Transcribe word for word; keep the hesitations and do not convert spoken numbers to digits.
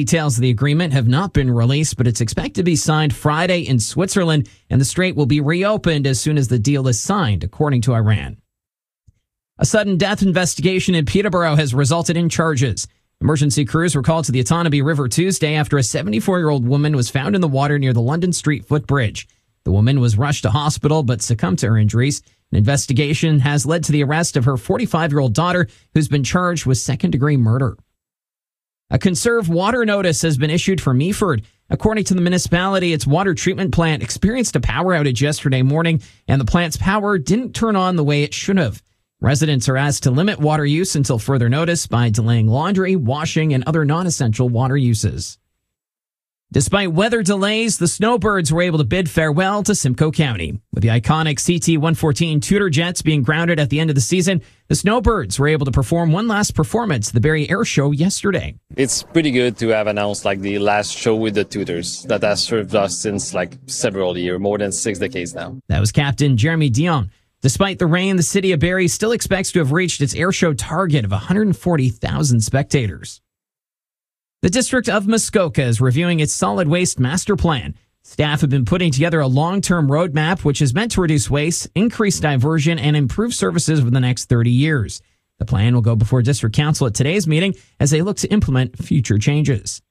Details of the agreement have not been released, but it's expected to be signed Friday in Switzerland, and the strait will be reopened as soon as the deal is signed, according to Iran. A sudden death investigation in Peterborough has resulted in charges. Emergency crews were called to the Otonabee River Tuesday after a seventy-four-year-old woman was found in the water near the London Street footbridge. The woman was rushed to hospital but succumbed to her injuries. An investigation has led to the arrest of her forty-five-year-old daughter, who's been charged with second-degree murder. A conserve water notice has been issued for Meaford. According to the municipality, its water treatment plant experienced a power outage yesterday morning, and the plant's power didn't turn on the way it should have. Residents are asked to limit water use until further notice by delaying laundry, washing, and other non-essential water uses. Despite weather delays, the Snowbirds were able to bid farewell to Simcoe County. With the iconic C T one fourteen Tudor jets being grounded at the end of the season, the Snowbirds were able to perform one last performance at the Barrie Air Show yesterday. It's pretty good to have announced like the last show with the Tudors that has served us since like several years, more than six decades now. That was Captain Jeremy Dion. Despite the rain, the city of Barrie still expects to have reached its air show target of one hundred forty thousand spectators. The District of Muskoka is reviewing its solid waste master plan. Staff have been putting together a long-term roadmap which is meant to reduce waste, increase diversion, and improve services over the next thirty years. The plan will go before District Council at today's meeting as they look to implement future changes.